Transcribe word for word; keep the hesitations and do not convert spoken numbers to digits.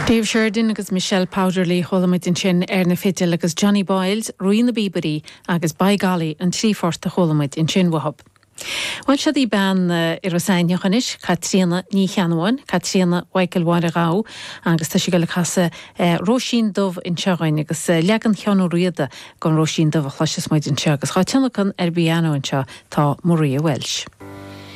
Dave Sheridan agus Michelle Powderly cholamid in sin ar na fitil agus Johnny Boyles, Roina Bíberí agus Baigali an tríforta cholamid in sin wahab. Well siad í ban uh, ar osainiochanis, Catriona ní cheanháin, Catriona Waikilwara Rau, agus tá si gael casa uh, Róisín Dove in seagain, agus uh, legan cheanú riada gan Róisín Dove a chluisis maid in se, agus cha teanachan ar biano in se tá Maria Welsh.